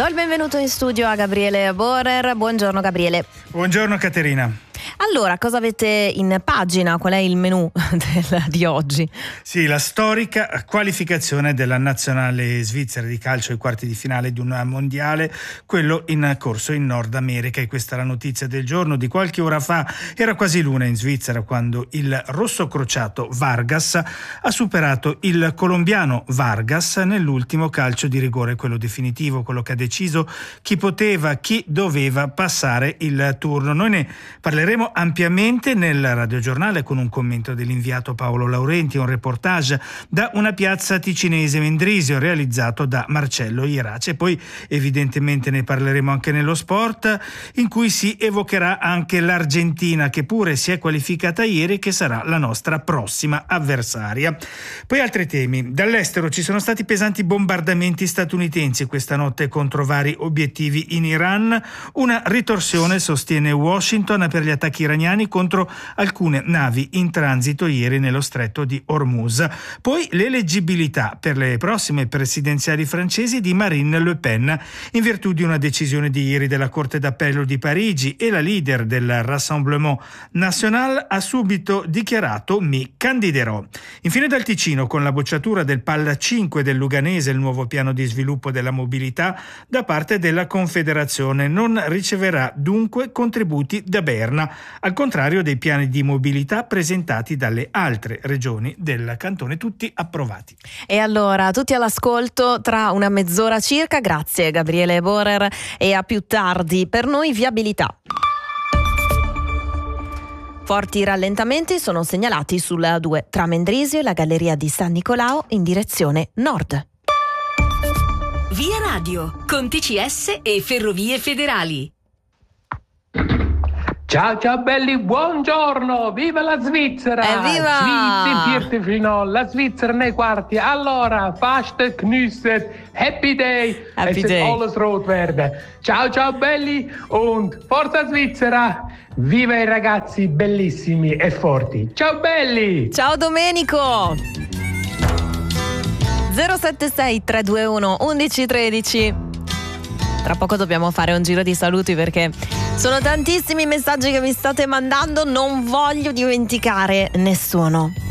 Do il benvenuto in studio a Gabriele Borer. Buongiorno Gabriele. Buongiorno Caterina. Allora, cosa avete in pagina? Qual è il menù di oggi? Sì, la storica qualificazione della nazionale svizzera di calcio ai quarti di finale di un mondiale, quello in corso in Nord America. E questa è la notizia del giorno. Di qualche ora fa era quasi l'una in Svizzera quando il rosso crociato Vargas ha superato il colombiano Vargas nell'ultimo calcio di rigore, quello definitivo, quello che ha deciso chi poteva, chi doveva passare il turno. Noi ne parleremo ampiamente nel radiogiornale con un commento dell'inviato Paolo Laurenti, un reportage da una piazza ticinese, Mendrisio, realizzato da Marcello Irace. Poi evidentemente ne parleremo anche nello sport, in cui si evocherà anche l'Argentina, che pure si è qualificata ieri e che sarà la nostra prossima avversaria. Poi altri temi. Dall'estero ci sono stati pesanti bombardamenti statunitensi questa notte contro vari obiettivi in Iran, una ritorsione, sostiene Washington, per gli attacchi iraniani contro alcune navi in transito ieri nello stretto di Hormuz. Poi l'eleggibilità per le prossime presidenziali francesi di Marine Le Pen in virtù di una decisione di ieri della Corte d'Appello di Parigi, e la leader del Rassemblement National ha subito dichiarato: mi candiderò. Infine dal Ticino, con la bocciatura del PAL 5 del Luganese, il nuovo piano di sviluppo della mobilità da parte della Confederazione non riceverà dunque contributi da Berna, al contrario dei piani di mobilità presentati dalle altre regioni del cantone, tutti approvati. E allora, tutti all'ascolto tra una mezz'ora circa. Grazie Gabriele Borer, e a più tardi. Per noi viabilità. Forti rallentamenti sono segnalati sulla A2 tra Mendrisio e la galleria di San Nicolao in direzione nord. Via Radio, con TCS e Ferrovie Federali. Ciao ciao belli, buongiorno, viva la Svizzera! Evviva! La Svizzera nei quarti. Allora, fastet, knüsset, happy day, Happy day. Alles rot werden. Ciao ciao belli und forza Svizzera! Viva i ragazzi bellissimi e forti. Ciao belli! Ciao Domenico! 076 321 1113. Tra poco dobbiamo fare un giro di saluti perché sono tantissimi i messaggi che mi state mandando, non voglio dimenticare nessuno.